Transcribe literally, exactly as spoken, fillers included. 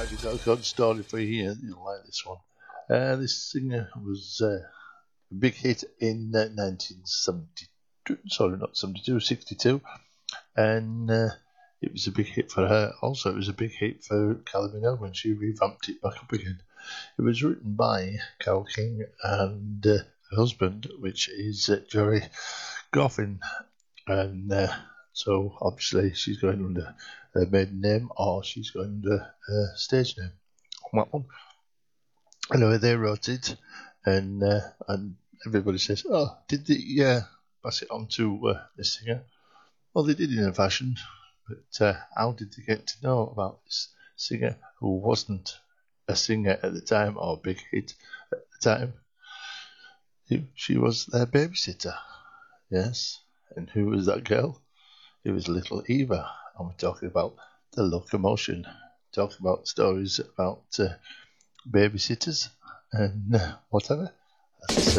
I've got a story for you here. You'll like this one. Uh, this singer was uh, a big hit in uh, nineteen seventy-two. Sorry, not seventy-two, sixty-two. And uh, it was a big hit for her. Also, it was a big hit for Kylie Minogue when she revamped it back up again. It was written by Carole King and uh, her husband, which is uh, Jerry Goffin. And uh, so, obviously, she's going under her maiden name or she's going under her stage name on that one. Anyway, they wrote it, and uh, and everybody says, "Oh, did they uh, pass it on to uh, this singer?" Well, they did in a fashion, but uh, how did they get to know about this singer who wasn't a singer at the time or a big hit at the time? She was their babysitter, yes. And who was that girl? It was Little Eva, and we're talking about The Locomotion, talking about stories about uh, babysitters and uh, whatever. That's uh,